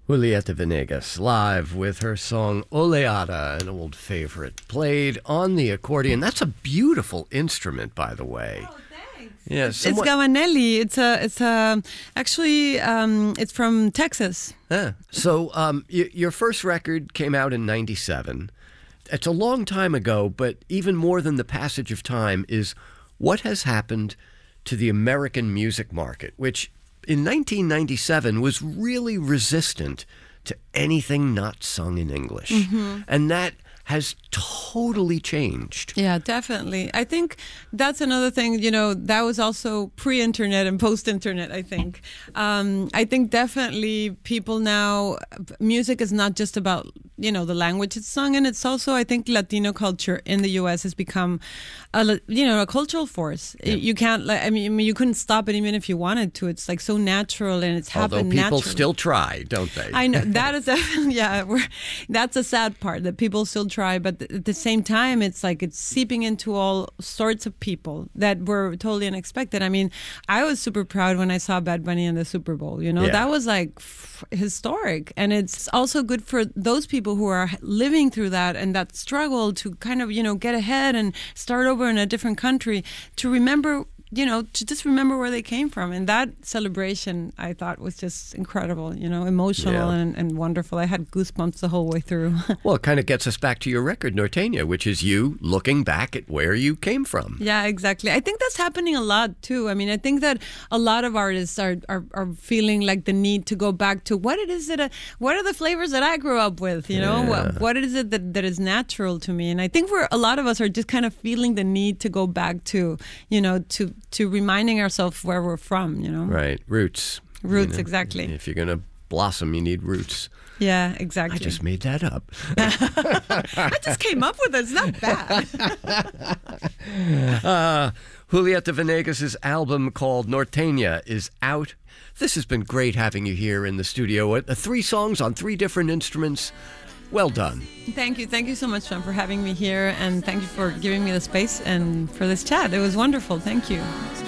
Julieta Venegas live with her song Oleada, an old favorite, played on the accordion. That's a beautiful instrument, by the way. Oh, thanks. Yeah, It's Gavanelli. It's from Texas. So your first record came out in 97. It's a long time ago, but even more than the passage of time is what has happened to the American music market, which in 1997 was really resistant to anything not sung in English. Mm-hmm. And that has totally changed. Yeah, definitely. I think that's another thing, that was also pre-internet and post-internet, I think. I think definitely people now, music is not just about, the language it's sung in. It's also, I think, Latino culture in the U.S. has become, a cultural force. Yeah. You can't, you couldn't stop it even if you wanted to. It's like so natural and it's happened naturally. Although people still try, don't they? I know. That is definitely, that's a sad part, that people still try, but at the same time, it's like it's seeping into all sorts of people that were totally unexpected. I mean, I was super proud when I saw Bad Bunny in the Super Bowl. That was like historic, and it's also good for those people who are living through that and that struggle to kind of get ahead and start over in a different country, to remember. To just remember where they came from. And that celebration, I thought, was just incredible, emotional and wonderful. I had goosebumps the whole way through. Well, it kind of gets us back to your record, Norteña, which is you looking back at where you came from. Yeah, exactly. I think that's happening a lot, too. I mean, I think that a lot of artists are feeling like the need to go back to what are the flavors that I grew up with, What is it that is natural to me? And I think a lot of us are just kind of feeling the need to go back to, to reminding ourselves where we're from, Right. Roots. Roots, exactly. If you're going to blossom, you need roots. Yeah, exactly. I just made that up. I just came up with it. It's not bad. Julieta Venegas' album called Norteña is out. This has been great having you here in the studio. 3 songs on 3 different instruments. Well done. Thank you. Thank you so much, John, for having me here. And thank you for giving me the space and for this chat. It was wonderful. Thank you.